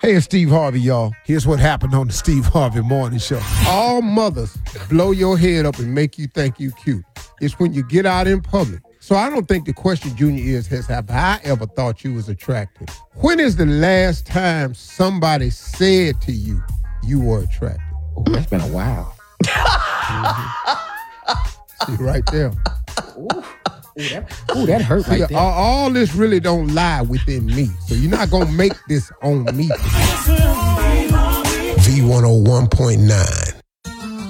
Hey, it's Steve Harvey, y'all. Here's what happened on the Steve Harvey Morning Show. All mothers blow your head up and make you think you cute. It's when you get out in public. So I don't think the question, Junior, have I ever thought you was attractive? When is the last time somebody said to you, you were attractive? Oh, that's been a while. See, right there. Ooh, that hurt right there. All this really don't lie within me. So you're not going to make this on me. V101.9.